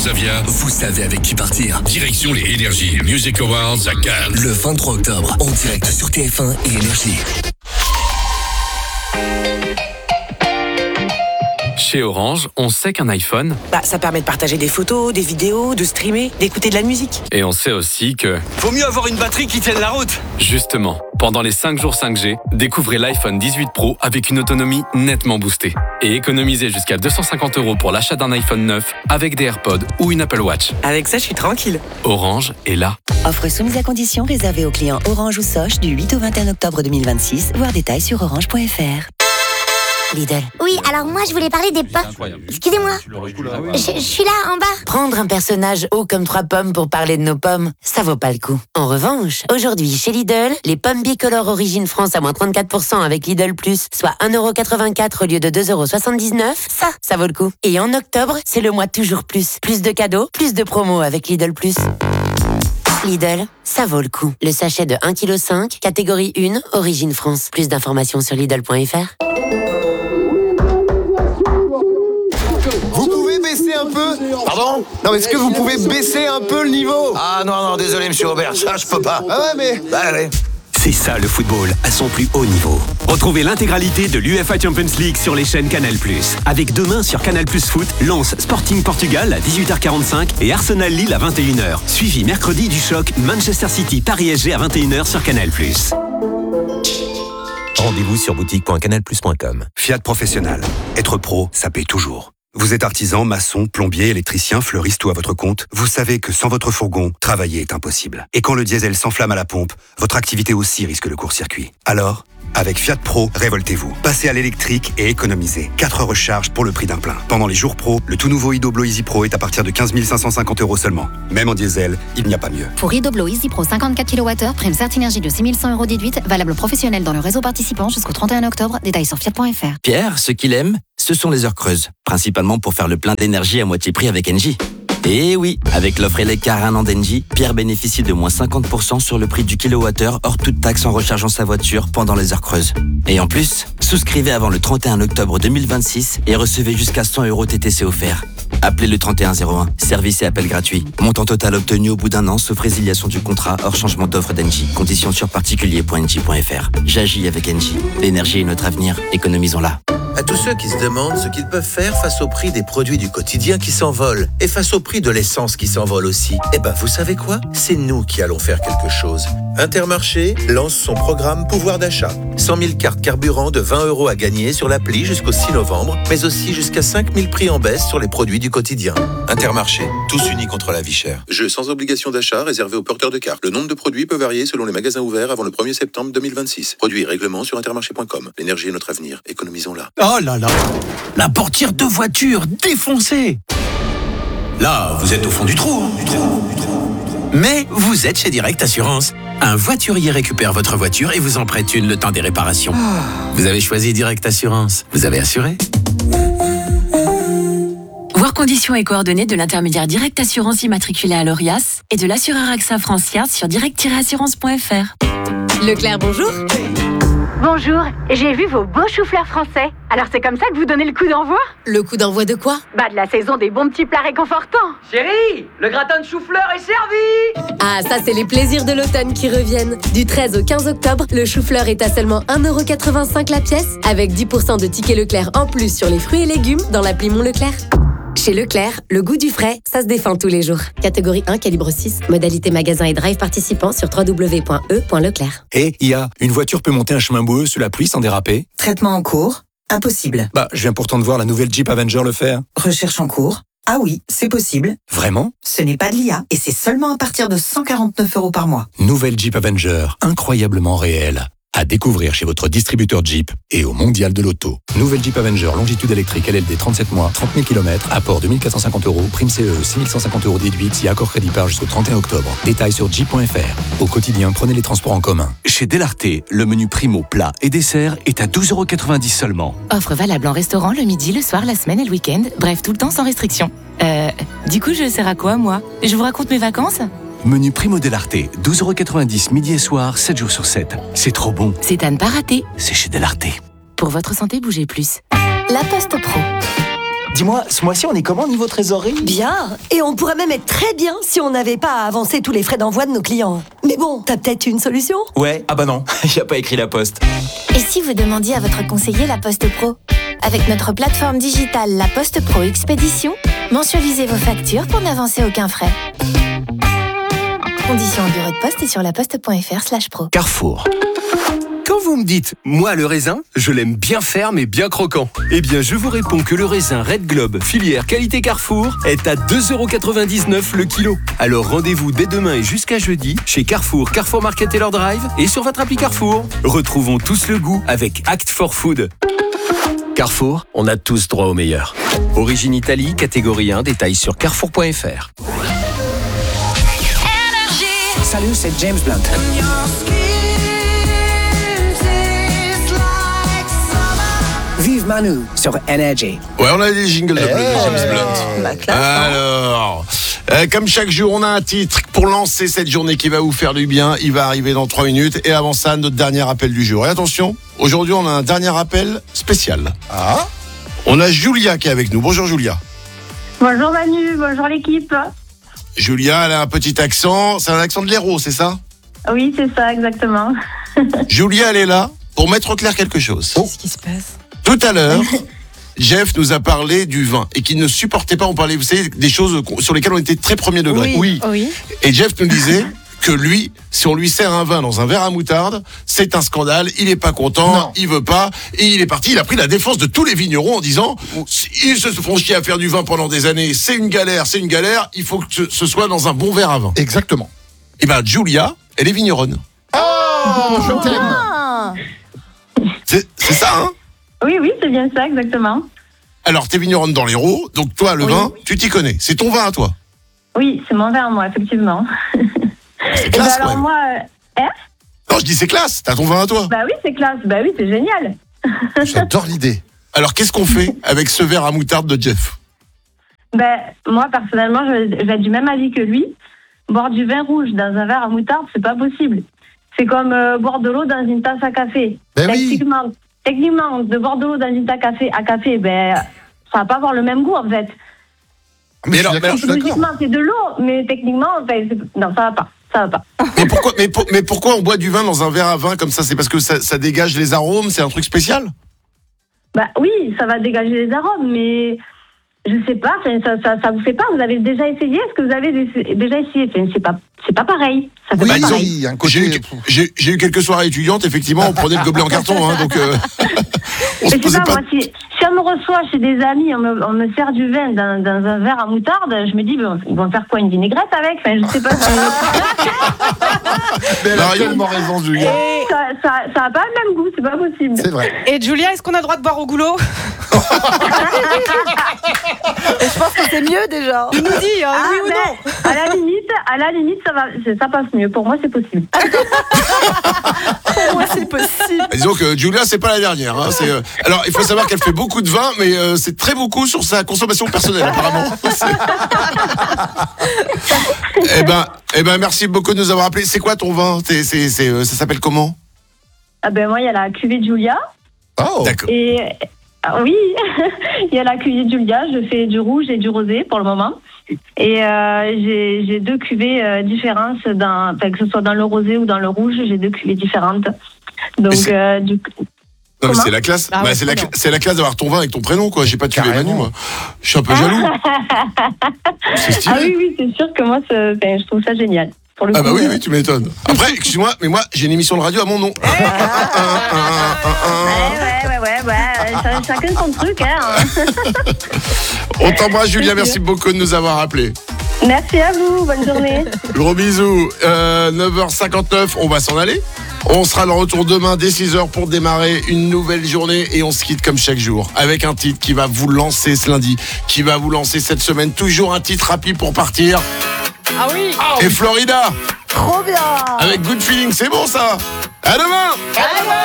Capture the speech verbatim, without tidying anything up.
Transavia, vous savez avec qui partir. Direction les Energy Music Awards à Cannes. Le vingt-trois octobre, en direct sur T F un et Énergie. Chez Orange, on sait qu'un iPhone, bah, ça permet de partager des photos, des vidéos, de streamer, d'écouter de la musique. Et on sait aussi que... Faut mieux avoir une batterie qui tienne la route. Justement, pendant les cinq jours cinq G, découvrez l'iPhone dix-huit Pro avec une autonomie nettement boostée. Et économisez jusqu'à deux cent cinquante euros pour l'achat d'un iPhone neuf avec des AirPods ou une Apple Watch. Avec ça, je suis tranquille. Orange est là. Offre soumise à condition réservée aux clients Orange ou Soch du huit au vingt et un octobre deux mille vingt-six. Voir détails sur orange point f r. Lidl. Oui, alors moi je voulais parler des pommes. Excusez-moi. Je, je suis là en bas. Prendre un personnage haut comme trois pommes pour parler de nos pommes, ça vaut pas le coup. En revanche, aujourd'hui chez Lidl, les pommes bicolores Origine France à moins trente-quatre pour cent avec Lidl Plus, soit un euro quatre-vingt-quatre au lieu de deux euros soixante-dix-neuf, ça, ça vaut le coup. Et en octobre, c'est le mois toujours plus. Plus de cadeaux, plus de promos avec Lidl Plus. Lidl, ça vaut le coup. Le sachet de un virgule cinq kilos, catégorie un, Origine France. Plus d'informations sur Lidl point f r. Vous pouvez baisser un peu? Pardon? Non, mais est-ce que vous pouvez baisser un peu le niveau? Ah non, non, désolé, monsieur Aubert, ça, je peux pas. Ah ouais, mais... Bah, allez. C'est ça le football, à son plus haut niveau. Retrouvez l'intégralité de l'U E F A Champions League sur les chaînes Canal plus. Avec demain sur Canal plus Foot, Lens Sporting Portugal à dix-huit heures quarante-cinq et Arsenal Lille à vingt et une heures. Suivi mercredi du choc Manchester City Paris S G à vingt et une heures sur Canal plus. Rendez-vous sur boutique point canal plus point com. Fiat Professionnel. Être pro, ça paye toujours. Vous êtes artisan, maçon, plombier, électricien, fleuriste ou à votre compte, vous savez que sans votre fourgon, travailler est impossible. Et quand le diesel s'enflamme à la pompe, votre activité aussi risque le court-circuit. Alors, avec Fiat Pro, révoltez-vous. Passez à l'électrique et économisez. quatre recharges pour le prix d'un plein. Pendant les jours pro, le tout nouveau Idoblo Easy Pro est à partir de quinze mille cinq cent cinquante euros seulement. Même en diesel, il n'y a pas mieux. Pour Idoblo Easy Pro cinquante-quatre kilowattheures, prime Certinergie de six mille cent euros déduite, valable professionnel dans le réseau participant jusqu'au trente et un octobre. Détails sur fiat point f r. Pierre, ce qu'il aime, ce sont les heures creuses. Principalement pour faire le plein d'énergie à moitié prix avec Engie. Et oui, avec l'offre Eleccar un an d'Engie, Pierre bénéficie de moins cinquante pour cent sur le prix du kilowattheure hors toute taxe en rechargeant sa voiture pendant les heures creuses. Et en plus, souscrivez avant le trente et un octobre deux mille vingt-six et recevez jusqu'à cent euros T T C offerts. Appelez le trente et un zéro un. Service et appel gratuit. Montant total obtenu au bout d'un an, sauf résiliation du contrat hors changement d'offre d'Engie. Conditions sur particulier point engie point f r. J'agis avec Engie. L'énergie est notre avenir. Économisons-la. À tous ceux qui se demandent ce qu'ils peuvent faire face au prix des produits du quotidien qui s'envolent et face au prix de l'essence qui s'envole aussi, eh ben vous savez quoi? C'est nous qui allons faire quelque chose. Intermarché lance son programme pouvoir d'achat. cent mille cartes carburant de vingt euros à gagner sur l'appli jusqu'au six novembre, mais aussi jusqu'à cinq mille prix en baisse sur les produits du quotidien. Intermarché, tous unis contre la vie chère. Jeu sans obligation d'achat réservé aux porteurs de cartes. Le nombre de produits peut varier selon les magasins ouverts avant le premier septembre deux mille vingt-six. Produits et règlements sur intermarché point com. L'énergie est notre avenir. Économisons-la. Oh là là, la portière de voiture défoncée. Là, vous êtes au fond du trou, hein, du trou, du trou. Mais vous êtes chez Direct Assurance. Un voiturier récupère votre voiture et vous en prête une le temps des réparations. Vous avez choisi Direct Assurance. Vous avez assuré. Voir conditions et coordonnées de l'intermédiaire Direct Assurance immatriculé à l'Orias et de l'assureur AXA France Yard sur direct tiret assurance point f r. Leclerc, bonjour. Bonjour, j'ai vu vos beaux choux-fleurs français. Alors c'est comme ça que vous donnez le coup d'envoi? Le coup d'envoi de quoi? Bah de la saison des bons petits plats réconfortants. Chérie, le gratin de chou-fleur est servi. Ah, ça c'est les plaisirs de l'automne qui reviennent. Du treize au quinze octobre, le chou-fleur est à seulement un euro quatre-vingt-cinq la pièce, avec dix pour cent de tickets Leclerc en plus sur les fruits et légumes dans l'appli Mon Leclerc. Chez Leclerc, le goût du frais, ça se défend tous les jours. Catégorie un, calibre six. Modalité magasin et drive participant sur w w w point e point leclerc. Et I A, une voiture peut monter un chemin boueux sous la pluie sans déraper? Traitement en cours? Impossible. Bah, je viens pourtant de voir la nouvelle Jeep Avenger le faire. Recherche en cours? Ah oui, c'est possible. Vraiment? Ce n'est pas de l'I A et c'est seulement à partir de cent quarante-neuf euros par mois. Nouvelle Jeep Avenger, incroyablement réelle. À découvrir chez votre distributeur Jeep et au Mondial de l'Auto. Nouvelle Jeep Avenger, longitude électrique L L D trente-sept mois, trente mille kilomètres, apport deux mille quatre cent cinquante euros, prime C E, six mille cent cinquante euros déduite, si accord crédit par jusqu'au trente et un octobre. Détails sur jeep point f r. Au quotidien, prenez les transports en commun. Chez Delarté, le menu primo, plat et dessert est à douze euros quatre-vingt-dix seulement. Offre valable en restaurant le midi, le soir, la semaine et le week-end. Bref, tout le temps sans restriction. Euh, du coup, je sers à quoi, moi? Je vous raconte mes vacances? Menu Primo Delarté, douze euros quatre-vingt-dix midi et soir, sept jours sur sept. C'est trop bon. C'est à ne pas rater. C'est chez Delarté. Pour votre santé, bougez plus. La Poste Pro. Dis-moi, ce mois-ci, on est comment niveau trésorerie? Bien. Et on pourrait même être très bien si on n'avait pas à avancer tous les frais d'envoi de nos clients. Mais bon, t'as peut-être une solution? Ouais, ah bah non, y a pas écrit la poste. Et si vous demandiez à votre conseiller La Poste Pro? Avec notre plateforme digitale La Poste Pro Expédition, mensualisez vos factures pour n'avancer aucun frais. Conditions au bureau de poste et sur laposte.fr slash pro. Carrefour. Quand vous me dites « moi, le raisin, je l'aime bien ferme et bien croquant », eh bien, je vous réponds que le raisin Red Globe, filière qualité Carrefour, est à deux euros quatre-vingt-dix-neuf le kilo. Alors rendez-vous dès demain et jusqu'à jeudi chez Carrefour, Carrefour Market Taylor Drive et sur votre appli Carrefour. Retrouvons tous le goût avec Act for Food. Carrefour, on a tous droit au meilleur. Origine Italie, catégorie un, détails sur carrefour point f r. Salut, c'est James Blunt. Vive Manu sur Energy. Ouais, on a des jingles de, hey, de James Blunt. La classe, alors, euh, comme chaque jour, on a un titre pour lancer cette journée qui va vous faire du bien. Il va arriver dans trois minutes. Et avant ça, notre dernier appel du jour. Et attention, aujourd'hui, on a un dernier appel spécial. Ah. On a Julia qui est avec nous. Bonjour Julia. Bonjour Manu, bonjour l'équipe. Julia, elle a un petit accent. C'est un accent de l'Hérault, c'est ça? Oui, c'est ça, exactement. Julia, elle est là pour mettre au clair quelque chose. Qu'est-ce qui se passe? Tout à l'heure, Jeff nous a parlé du vin et qu'il ne supportait pas, on parlait, vous savez, des choses sur lesquelles on était très premier degré. Oui. oui. Et Jeff nous disait que lui, si on lui sert un vin dans un verre à moutarde, c'est un scandale, il est pas content, non. il veut pas, et il est parti, il a pris la défense de tous les vignerons en disant, ils se font chier à faire du vin pendant des années, c'est une galère, c'est une galère, il faut que ce soit dans un bon verre à vin. Exactement. Et ben Julia, elle est vigneronne. Oh, je t'aime. C'est, c'est ça, hein? Oui, oui, c'est bien ça, exactement. Alors, t'es vigneronne dans l'Hérault, donc toi, le oui. vin, tu t'y connais. C'est ton vin à toi? Oui, c'est mon vin à moi, effectivement. C'est classe, ben alors ouais. moi, euh, hein? Non, je dis c'est classe, t'as ton vin à toi. Bah oui, c'est classe, bah oui, c'est génial. J'adore l'idée. Alors, qu'est-ce qu'on fait avec ce verre à moutarde de Jeff? Ben, moi, personnellement, je, je vais être du même avis que lui. Boire du vin rouge dans un verre à moutarde, c'est pas possible. C'est comme euh, boire de l'eau dans une tasse à café. Ben Techniquement, oui. Techniquement, de boire de l'eau dans une tasse à café, à café, ben, ça va pas avoir le même goût, en fait. Mais alors, mais alors, logiquement, c'est de l'eau, mais techniquement, ben, non, ça va pas. Ça va pas. Mais pourquoi, mais, pour, mais pourquoi on boit du vin dans un verre à vin comme ça? C'est parce que ça, ça dégage les arômes? C'est un truc spécial? Bah oui, ça va dégager les arômes, mais je sais pas, ça, ça, ça vous fait pas? Vous avez déjà essayé? Est-ce que vous avez déjà essayé? C'est pas, c'est pas pareil. Ça fait oui, pas pareil. Ont, un côté... j'ai, eu, j'ai, j'ai eu quelques soirées étudiantes, effectivement, on prenait le gobelet en carton, hein, donc euh, on se posait pas. pas... Moi, si, si on me reçoit chez des amis, on me, on me sert du vin dans, dans un verre à moutarde, je me dis, bon, ils vont faire quoi, une vinaigrette avec? Enfin, je sais pas. Mais elle a tellement raison, Julia. Ça, ça, ça a pas le même goût, c'est pas possible. C'est vrai. Et Julia, est-ce qu'on a le droit de boire au goulot? Et je pense que c'est mieux déjà. Tu nous dis, hein, ah, oui ou non? À la limite, à la limite, ça va, ça passe mieux. Pour moi, c'est possible. Pour moi, c'est possible. Disons que Julia, c'est pas la dernière. Hein, c'est, euh... Alors, il faut savoir qu'elle fait beaucoup de vin, mais euh, c'est très beaucoup sur sa consommation personnelle, apparemment. eh ben, eh ben, merci beaucoup de nous avoir appelés. C'est quoi ton vin? c'est, c'est, c'est, euh, Ça s'appelle comment? Ah ben moi, il y a la cuvée de Julia. Oh, d'accord. Et oui, il y a la cuvée de Julia. Je fais du rouge et du rosé pour le moment. Et euh, j'ai, j'ai deux cuvées euh, différentes, dans, enfin, que ce soit dans le rosé ou dans le rouge, j'ai deux cuvées différentes. Donc, euh, du Non, mais c'est la classe. Ah bah, ouais, c'est, la, non. c'est la classe d'avoir ton vin avec ton prénom, quoi. J'ai pas tué Manu, moi. Je suis un peu jaloux. C'est stylé. Ah oui, oui, c'est sûr que moi, c'est, ben, je trouve ça génial. Pour le ah coup, bah oui, euh... oui, tu m'étonnes. Après, excuse-moi, mais moi, j'ai une émission de radio à mon nom. Ouais, ouais, ouais, ouais, ouais. Chacun son truc, hein. On t'embrasse, Julia. Merci beaucoup de nous avoir appelés. Merci à vous. Bonne journée. Gros bisous. Euh, neuf heures cinquante-neuf, on va s'en aller. On sera de retour demain dès six heures pour démarrer une nouvelle journée et on se quitte comme chaque jour avec un titre qui va vous lancer ce lundi, qui va vous lancer cette semaine. Toujours un titre rapide pour partir. Ah oui. Et Florida. Trop bien. Avec Good Feeling, c'est bon ça. À demain. À demain.